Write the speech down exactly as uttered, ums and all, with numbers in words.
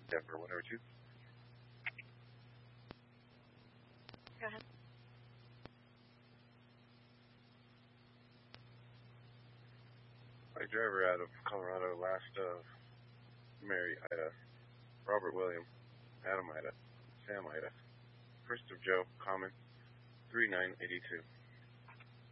Denver one oh two. Go ahead. My driver out of Colorado, last of Mary Ida, Robert William, Adam Ida, Sam Ida, first of Joe, comment three nine eight two.